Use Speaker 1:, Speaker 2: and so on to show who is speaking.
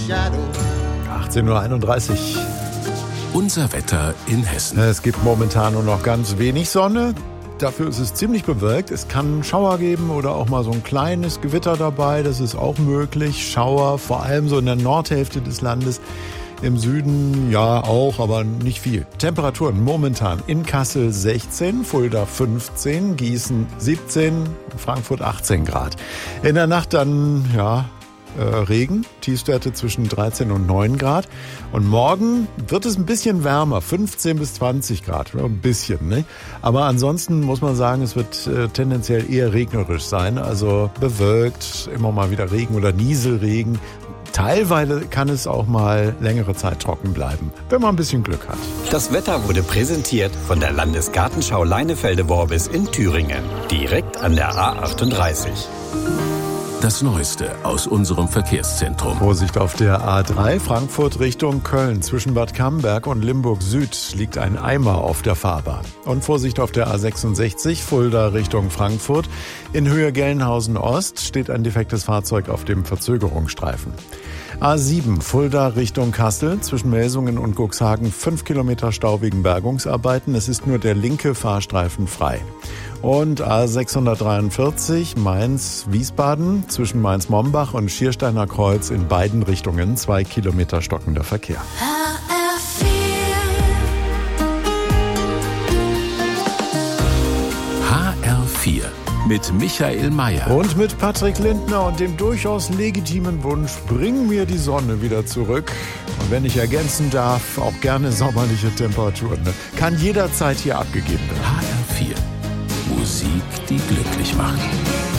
Speaker 1: 18:31 Uhr.
Speaker 2: Unser Wetter in Hessen.
Speaker 1: Es gibt momentan nur noch ganz wenig Sonne. Dafür ist es ziemlich bewölkt. Es kann Schauer geben oder auch mal so ein kleines Gewitter dabei. Das ist auch möglich. Schauer, vor allem so in der Nordhälfte des Landes. Im Süden ja auch, aber nicht viel. Temperaturen momentan in Kassel 16, Fulda 15, Gießen 17, Frankfurt 18 Grad. In der Nacht dann, Regen, Tiefstwerte zwischen 13 und 9 Grad. Und morgen wird es ein bisschen wärmer, 15 bis 20 Grad. Ein bisschen, ne? Aber ansonsten muss man sagen, es wird tendenziell eher regnerisch sein. Also bewölkt, immer mal wieder Regen oder Nieselregen. Teilweise kann es auch mal längere Zeit trocken bleiben, wenn man ein bisschen Glück hat.
Speaker 3: Das Wetter wurde präsentiert von der Landesgartenschau Leinefelde-Worbis in Thüringen. Direkt an der A38.
Speaker 2: Das Neueste aus unserem Verkehrszentrum.
Speaker 1: Vorsicht auf der A3 Frankfurt Richtung Köln. Zwischen Bad Camberg und Limburg Süd liegt ein Eimer auf der Fahrbahn. Und Vorsicht auf der A66 Fulda Richtung Frankfurt. In Höhe Gelnhausen Ost steht ein defektes Fahrzeug auf dem Verzögerungsstreifen. A7 Fulda Richtung Kassel. Zwischen Melsungen und Cuxhagen 5 Kilometer Stau wegen Bergungsarbeiten. Es ist nur der linke Fahrstreifen frei. Und A643 Mainz-Wiesbaden zwischen Mainz-Mombach und Schiersteiner Kreuz in beiden Richtungen 2 Kilometer stockender Verkehr.
Speaker 2: HR4 mit Michael Mayer.
Speaker 1: Und mit Patrick Lindner und dem durchaus legitimen Wunsch, bring mir die Sonne wieder zurück. Und wenn ich ergänzen darf, auch gerne sommerliche Temperaturen. Kann jederzeit hier abgegeben werden.
Speaker 2: HR4. Musik, die glücklich macht.